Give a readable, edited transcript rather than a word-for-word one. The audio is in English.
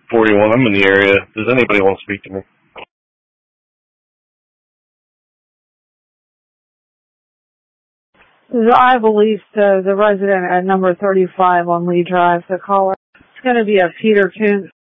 41. I'm in the area. Does anybody want to speak to me? I believe the resident at number 35 on Lee Drive, the caller. It's going to be a Peter Koontz.